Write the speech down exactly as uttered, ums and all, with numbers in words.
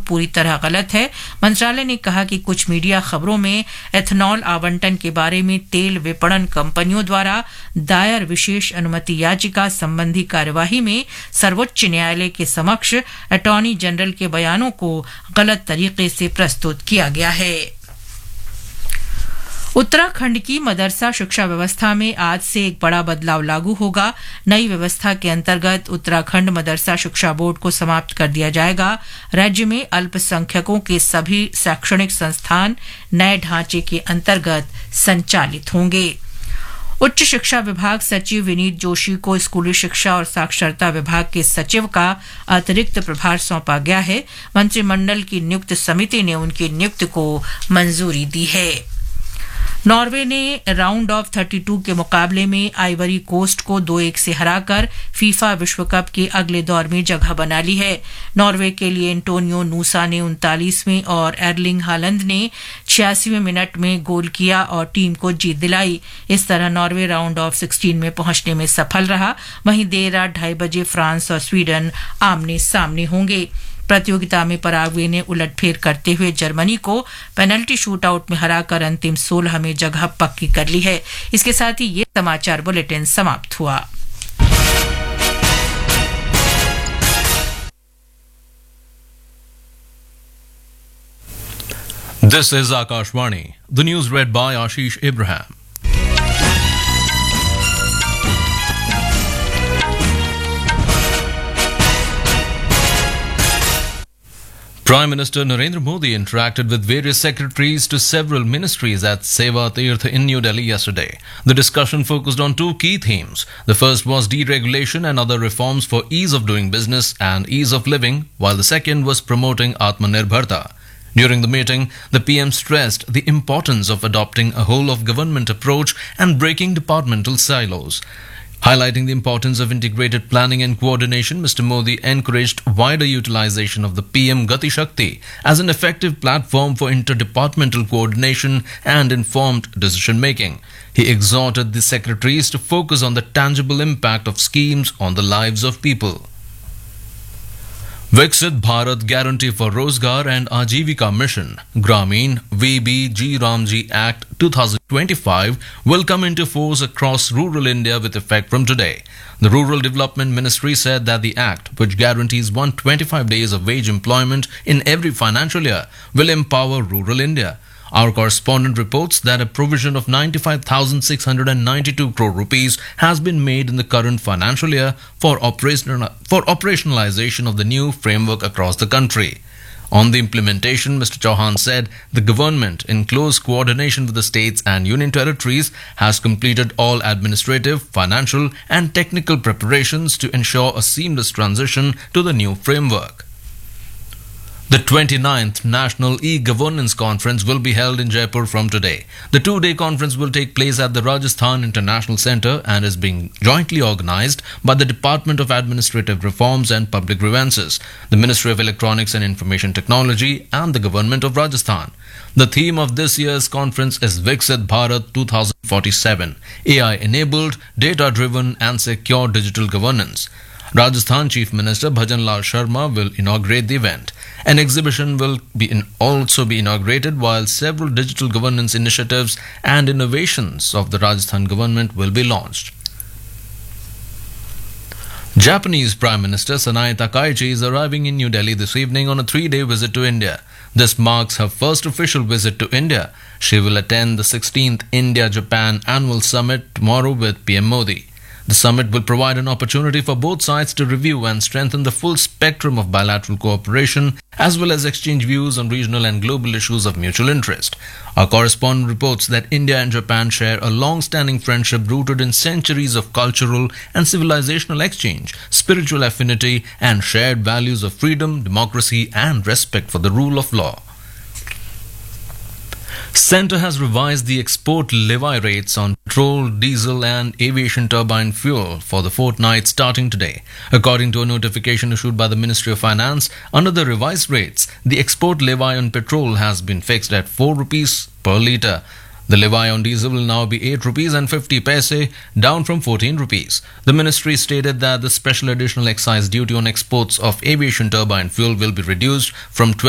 पूरी तरह गलत है। मंत्रालय ने कहा कि कुछ मीडिया खबरों में एथनॉल आवंटन के बारे में तेल विपणन कंपनियों द्वारा दायर विशेष अनुमति याचिका संबंधी कार्यवाही में सर्वोच्च न्यायालय के समक्ष अटॉर्नी जनरल के बयानों को गलत तरीके से प्रस्तुत किया गया है। उत्तराखंड की मदरसा शिक्षा व्यवस्था में आज से एक बड़ा बदलाव लागू होगा। नई व्यवस्था के अंतर्गत उत्तराखंड मदरसा शिक्षा बोर्ड को समाप्त कर दिया जाएगा। राज्य में अल्पसंख्यकों के सभी शैक्षणिक संस्थान नए ढांचे के अंतर्गत संचालित होंगे। उच्च शिक्षा विभाग सचिव विनीत जोशी को स्कूली शिक्षा और साक्षरता विभाग के सचिव का अतिरिक्त प्रभार सौंपा गया है। मंत्रिमंडल की नियुक्त समिति ने उनकी नियुक्ति को मंजूरी दी है। नॉर्वे ने राउंड ऑफ बत्तीस के मुकाबले में आइवरी कोस्ट को दो एक से हराकर फीफा विश्व कप के अगले दौर में जगह बना ली है। नॉर्वे के लिए एंटोनियो नूसा ने उनतालीसवें और एर्लिंग हालंड ने छियासीवें मिनट में गोल किया और टीम को जीत दिलाई। इस तरह नॉर्वे राउंड ऑफ सोलह में पहुंचने में सफल रहा। वहीं देर रात ढाई बजे फ्रांस और स्वीडन आमने सामने होंगे। प्रतियोगिता में पराग्वे ने उलटफेर करते हुए जर्मनी को पेनल्टी शूटआउट में हराकर अंतिम सोलह में जगह पक्की कर ली है। इसके साथ ही ये समाचार बुलेटिन समाप्त हुआ। This is Akashvani. The news read by Ashish Abraham. Prime Minister Narendra Modi interacted with various secretaries to several ministries at Seva Tirth in New Delhi yesterday. The discussion focused on two key themes. The first was deregulation and other reforms for ease of doing business and ease of living, while the second was promoting Atmanirbharta. During the meeting, the P M stressed the importance of adopting a whole-of-government approach and breaking departmental silos. Highlighting the importance of integrated planning and coordination, Mister Modi encouraged wider utilization of the P M Gati Shakti as an effective platform for interdepartmental coordination and informed decision-making. He exhorted the secretaries to focus on the tangible impact of schemes on the lives of people. Viksit Bharat Guarantee for Rozgar and Ajivika Mission Grameen V B G Ramji Act twenty twenty-five will come into force across rural India with effect from today. The Rural Development Ministry said that the act, which guarantees one hundred twenty-five days of wage employment in every financial year, will empower rural India. Our correspondent reports that a provision of ninety-five thousand six hundred ninety-two crore rupees has been made in the current financial year for operational, for operationalization of the new framework across the country. On the implementation, Mister Chauhan said the government, in close coordination with the states and union territories, has completed all administrative, financial and technical preparations to ensure a seamless transition to the new framework. The twenty-ninth National E-Governance Conference will be held in Jaipur from today. The two-day conference will take place at the Rajasthan International Centre and is being jointly organised by the Department of Administrative Reforms and Public Grievances, the Ministry of Electronics and Information Technology and the Government of Rajasthan. The theme of this year's conference is Viksit Bharat twenty forty-seven, A I-enabled, data-driven and secure digital governance. Rajasthan Chief Minister Bhajan Lal Sharma will inaugurate the event. An exhibition will be in also be inaugurated, while several digital governance initiatives and innovations of the Rajasthan government will be launched. Japanese Prime Minister Sanae Takaichi is arriving in New Delhi this evening on a three-day visit to India. This marks her first official visit to India. She will attend the sixteenth India-Japan Annual Summit tomorrow with P M Modi. The summit will provide an opportunity for both sides to review and strengthen the full spectrum of bilateral cooperation, as well as exchange views on regional and global issues of mutual interest. Our correspondent reports that India and Japan share a long-standing friendship rooted in centuries of cultural and civilizational exchange, spiritual affinity, and shared values of freedom, democracy, and respect for the rule of law. Centre has revised the export levy rates on petrol, diesel and aviation turbine fuel for the fortnight starting today. According to a notification issued by the Ministry of Finance, under the revised rates, the export levy on petrol has been fixed at four rupees per litre. The levy on diesel will now be eight rupees and fifty paise, down from fourteen rupees. The ministry stated that the special additional excise duty on exports of aviation turbine fuel will be reduced from twelve